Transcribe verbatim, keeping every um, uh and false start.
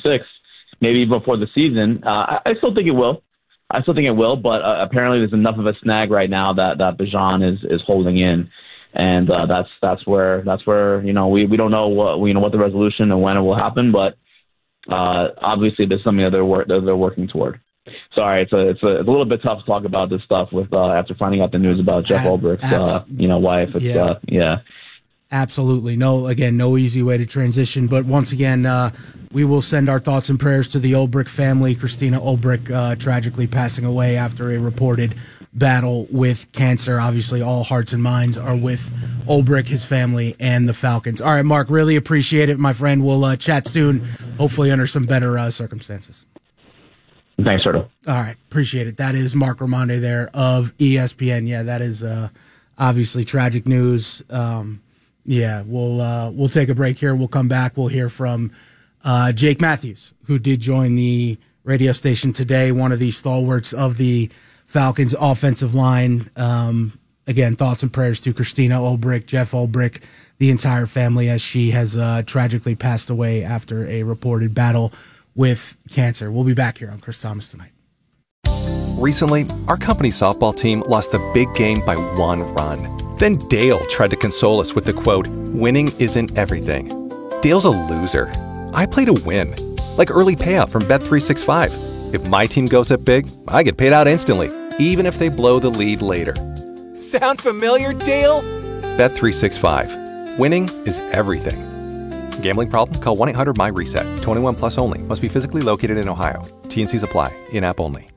twenty-six, maybe even before the season. Uh, I, I still think it will. I still think it will, but uh, apparently there's enough of a snag right now that that Bijan is is holding in, and uh, that's that's where that's where you know we, we don't know what you know what the resolution and when it will happen, but uh, obviously there's something that they're work that they're working toward. Sorry, it's a it's a, it's a little bit tough to talk about this stuff with uh, after finding out the news about Jeff Ulbricht's uh, you know wife. It's, yeah. Uh, yeah. Absolutely. No, again, no easy way to transition. But once again, uh, we will send our thoughts and prayers to the Ulbricht family. Christina Ulbricht uh, tragically passing away after a reported battle with cancer. Obviously, all hearts and minds are with Ulbricht, his family, and the Falcons. All right, Mark, really appreciate it, my friend. We'll uh, chat soon, hopefully under some better uh, circumstances. Thanks, Turtle. All right, appreciate it. That is Mark Raimondi there of E S P N. Yeah, that is uh, obviously tragic news. Um, Yeah, we'll uh, we'll take a break here. We'll come back. We'll hear from uh, Jake Matthews, who did join the radio station today, one of the stalwarts of the Falcons offensive line. Um, again, thoughts and prayers to Christina Ulbricht, Jeff Ulbricht, the entire family, as she has uh, tragically passed away after a reported battle with cancer. We'll be back here on Chris Thomas Tonight. Recently, our company softball team lost a big game by one run. Then Dale tried to console us with the quote, "Winning isn't everything." Dale's a loser. I play to win. Like early payout from Bet three sixty-five. If my team goes up big, I get paid out instantly, even if they blow the lead later. Sound familiar, Dale? Bet three sixty-five. Winning is everything. Gambling problem? Call one eight hundred M Y RESET. twenty-one plus only. Must be physically located in Ohio. T N Cs apply. In-app only.